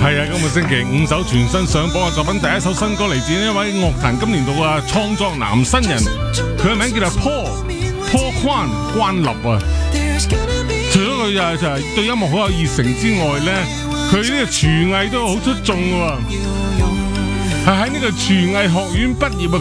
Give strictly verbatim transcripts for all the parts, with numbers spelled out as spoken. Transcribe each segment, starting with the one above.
係啊，今個星期五首全新上榜嘅作品，第一首新歌嚟自呢一位樂壇今年度嘅創作男新人，佢嘅名叫做 Paul Paul Kwan 關立啊。除咗佢就就係對音樂好有熱誠之外咧，佢呢個廚藝都好出眾嘅喎，係喺呢個廚藝學院畢業啊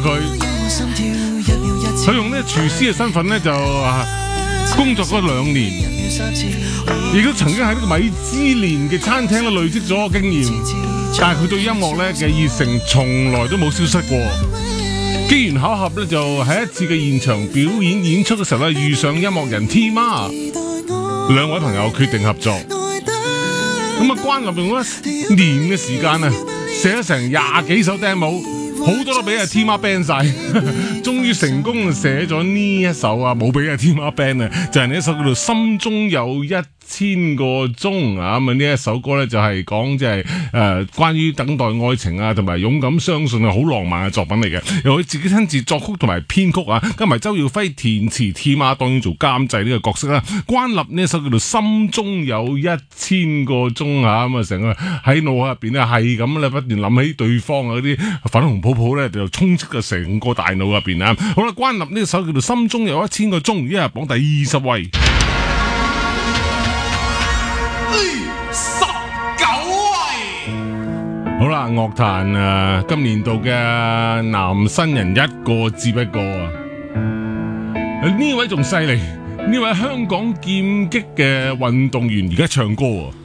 佢，佢用呢個廚師嘅身份咧就工作咗兩年，亦都曾經喺呢個米芝蓮嘅餐廳咧累積咗經驗，但係佢對音樂咧嘅熱誠從來都冇消失過。機緣巧合咧，就喺一次嘅現場表演演出嘅時候咧，遇上音樂人 T 媽，兩位朋友決定合作。咁啊，關立用咗一年嘅時間啊，寫咗成廿幾首 demo， 好多都俾阿 T 媽 ban 晒，終於成功寫咗呢一首啊，冇俾阿 T 媽 ban 啊，就係呢一首叫做《心中有一千個鐘》啊。咁啊，呢一首歌咧就係講即係誒關於等待愛情啊，同埋勇敢相信啊，好浪漫嘅作品嚟嘅。由佢自己親自作曲同埋編曲啊，加埋周耀輝填詞，T 媽當然做監製呢個角色啦。關立呢一首叫做《心中有一千個鐘》啊，咁啊成個喺腦海入邊咧係咁咧不斷諗起對方啊嗰啲粉紅泡泡咧就充斥咗成個大腦入邊啊。好啦，關立呢一首叫做《心中有一千個鐘》，一日榜第二十位。好啦，樂壇啊，今年度嘅男新人一個接一個啊！呢位仲犀利，呢位香港劍擊嘅運動員而家唱歌啊！